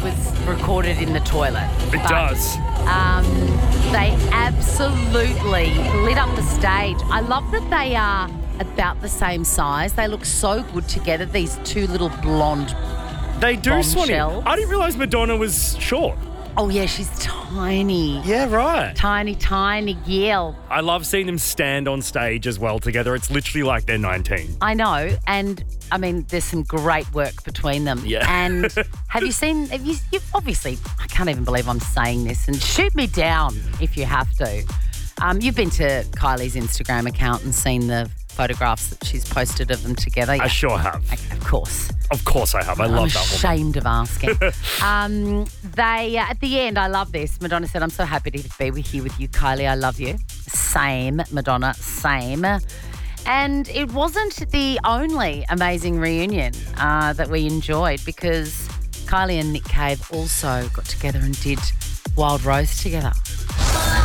was recorded in the toilet. It does. They absolutely lit up the stage. I love that they are about the same size. They look so good together, these two little blonde They do, Swanee. bombshells. I didn't realise Madonna was short. Oh, yeah, she's tiny. Yeah, right. Tiny girl. I love seeing them stand on stage as well together. It's literally like they're 19. I know, and I mean, there's some great work between them. Yeah. And you've obviously, I can't even believe I'm saying this, and shoot me down if you have to. You've been to Kylie's Instagram account and seen the photographs that she's posted of them together. I sure have. Okay, of course. Of course I have. I love that woman. I'm ashamed of asking. They, at the end, I love this. Madonna said, "I'm so happy to be here with you, Kylie. I love you." Same, Madonna, same. And it wasn't the only amazing reunion that we enjoyed, because Kylie and Nick Cave also got together and did Wild Rose together.